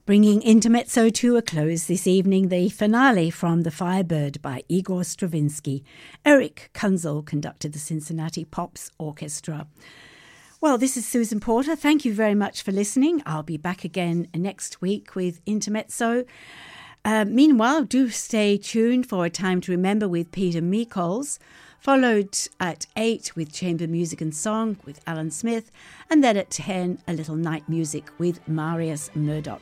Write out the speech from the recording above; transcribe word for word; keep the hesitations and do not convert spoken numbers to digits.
Bringing Intermezzo to a close this evening, the finale from The Firebird by Igor Stravinsky. Eric Kunzel conducted the Cincinnati Pops Orchestra. Well, this is Susan Porter. Thank you very much for listening. I'll be back again next week with Intermezzo. Uh, meanwhile, do stay tuned for A Time to Remember with Peter Meikols, followed at eight with Chamber Music and Song with Alan Smith, and then at ten, a little night music with Marius Murdoch.